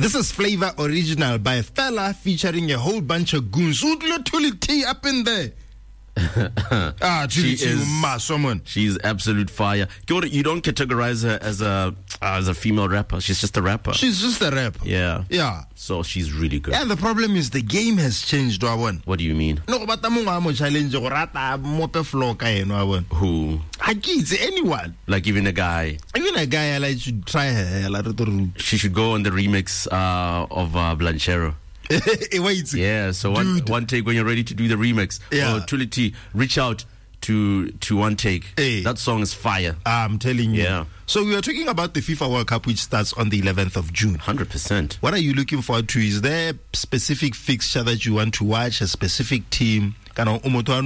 This is Flavor Original by Fella featuring a whole bunch of goons. T up in there. She's absolute fire. You don't categorize her as a female rapper. She's just a rapper. She's just a rapper. Yeah. Yeah. So she's really good. Yeah, the problem is the game has changed, Wawan. What do you mean? No, but I'm challenge who? I can't say anyone. Like even a guy. Even a guy, I like should try her. She should go on the remix of Blanchero. Yeah, so one take when you're ready to do the remix. Yeah. Tuli T, reach out to One Take. Hey. That song is fire. I'm telling you. Yeah. So we are talking about the FIFA World Cup, which starts on the 11th of June. 100%. What are you looking forward to? Is there a specific fixture that you want to watch, a specific team? No.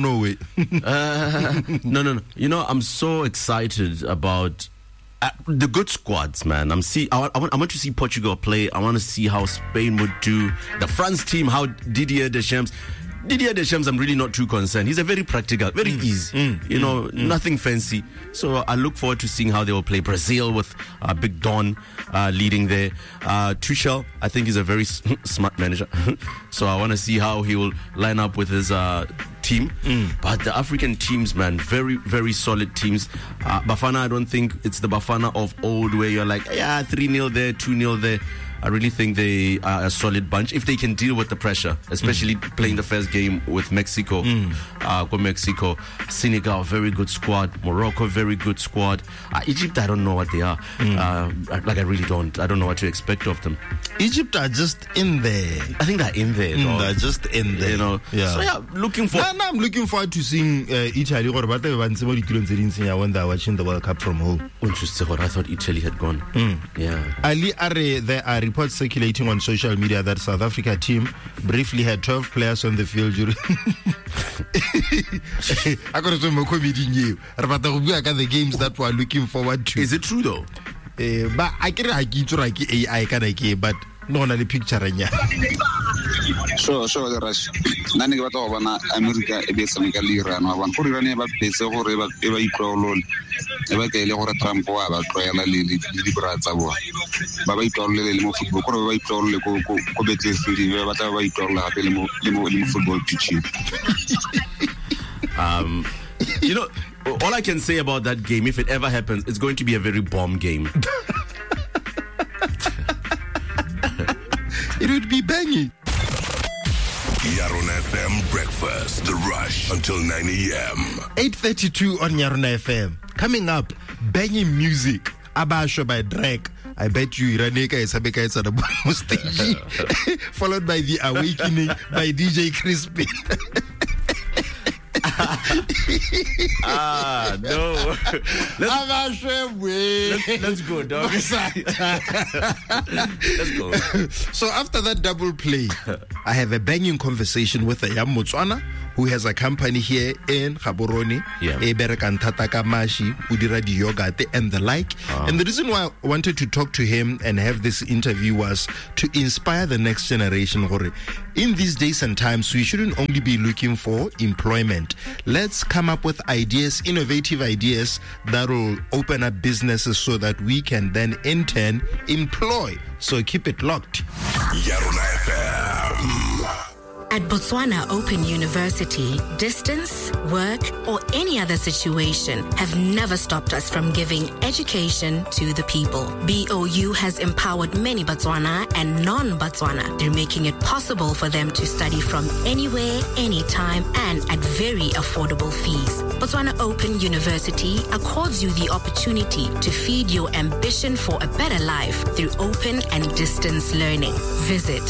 You know, I'm so excited about the good squads, man. I want to see Portugal play. I want to see how Spain would do. The France team, how Didier Deschamps, I'm really not too concerned. He's a very practical, very easy. Nothing fancy. So I look forward to seeing how they will play. Brazil with Big Don leading there. Tuchel, I think, is a very smart manager. So I want to see how he will line up with his team. But the African teams, man, very, very solid teams. Bafana, I don't think it's the Bafana of old where you're like, 3-0 there, 2-0 there. I really think they are a solid bunch if they can deal with the pressure, especially playing the first game with Mexico. Mexico, Senegal, very good squad. Morocco, very good squad. Egypt, I don't know what they are. I really don't. I don't know what to expect of them. Egypt are just in there. I think they're in there. They're just in there. Yeah. So looking for. I'm looking forward to seeing Italy. When they were watching the World Cup from home. Interesting. I thought Italy had gone. Yeah. Ali Are, there are reports circulating on social media that South Africa team briefly had 12 players on the field during the games that we're looking forward to. Is it true though? But I can't but no the picture. Sure, the rush. Nani ga batla go bona America e be tshameka le Iran wa bona gore Iran ba petse gore ba itlolole e ba ke ile gore Trump wa ba tloela le dibra tsa bona ba itlolole le mo football gore ba itlolole ko Battlefield ba batla ba itlolole gape le mo football pitching. All I can say about that game, if it ever happens, it's going to be a very bomb game. It would be banging. Yarona FM Breakfast, The Rush, until 9 a.m. 8:32 on Yarona FM. Coming up, banging music. Abasho by Drake. I bet you Iraneka is at the bottom stage. Followed by The Awakening by DJ Crispin. No. Let's go, dog. Let's go. So after that double play, I have a banging conversation with a young Motswana who has a company here in Gaborone, Eberekantata Mashi, Udira di Yogurt and the like. And the reason why I wanted to talk to him and have this interview was to inspire the next generation. In these days and times, we shouldn't only be looking for employment. Let's come up with ideas, innovative ideas that will open up businesses so that we can then in turn employ. So keep it locked. Yarona FM. At Botswana Open University, distance, work, or any other situation have never stopped us from giving education to the people. BOU has empowered many Botswana and non-Botswana through making it possible for them to study from anywhere, anytime, and at very affordable fees. Botswana Open University accords you the opportunity to feed your ambition for a better life through open and distance learning. Visit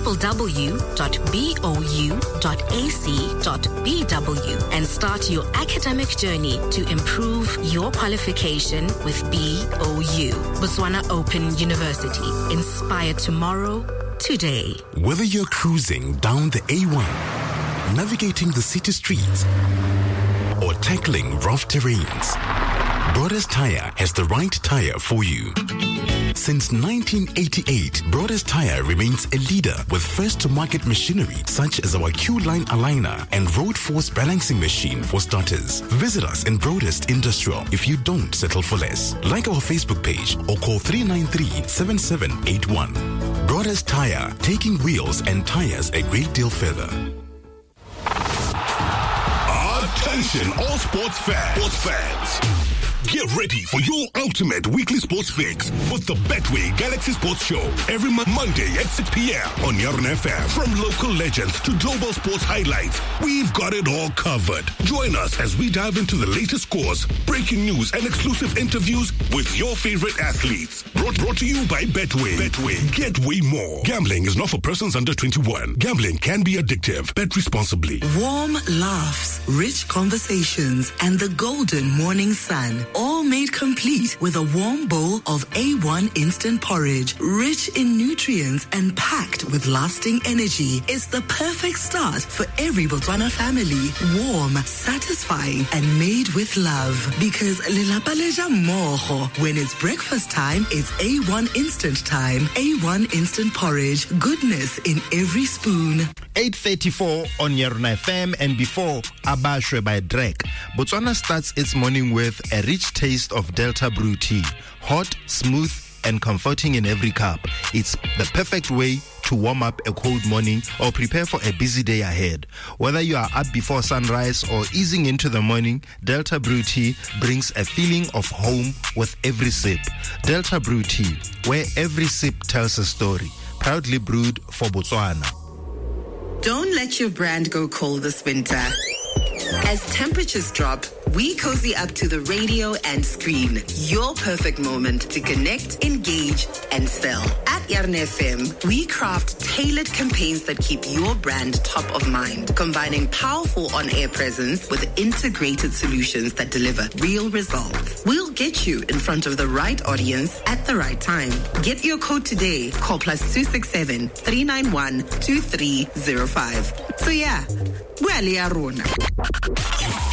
www.bou.ac.bw and start your academic journey to improve your qualification with BOU. Botswana Open University. Inspire tomorrow, today. Whether you're cruising down the A1, navigating the city streets, or tackling rough terrains, Broders Tire has the right tire for you. Since 1988, Broders Tire remains a leader with first-to-market machinery such as our Q-Line aligner and Road Force balancing machine for starters. Visit us in Broders Industrial if you don't settle for less. Like our Facebook page or call 393-7781. Borders Tire, taking wheels and tires a great deal further. Attention all sports fans. Get ready for your ultimate weekly sports fix with the Betway Galaxy Sports Show every Monday at 6 p.m. on Yarn FM. From local legends to global sports highlights, we've got it all covered. Join us as we dive into the latest scores, breaking news, and exclusive interviews with your favorite athletes. Brought to you by Betway. Betway. Get way more. Gambling is not for persons under 21. Gambling can be addictive. Bet responsibly. Warm laughs, rich conversations, and the golden morning sun. All made complete with a warm bowl of A1 instant porridge, rich in nutrients and packed with lasting energy. It's the perfect start for every Botswana family. Warm, satisfying, and made with love. Because lelapa leja mmogo. When it's breakfast time, it's A1 instant time. A1 instant porridge. Goodness in every spoon. 8:34 on Yarna FM, and before Abashwe by Drake, Botswana starts its morning with a rich taste of Delta Brew tea. Hot, smooth, and comforting in every cup. It's the perfect way to warm up a cold morning or prepare for a busy day ahead. Whether you are up before sunrise or easing into the morning, Delta Brew tea brings a feeling of home with every sip. Delta Brew tea, where every sip tells a story. Proudly brewed for Botswana. Don't let your brand go cold this winter. As temperatures drop, we cozy up to the radio and screen. Your perfect moment to connect, engage, and sell. At Yarn FM, we craft tailored campaigns that keep your brand top of mind, combining powerful on-air presence with integrated solutions that deliver real results. We'll get you in front of the right audience at the right time. Get your code today. Call +267 391 2305. So yeah, we're Learona.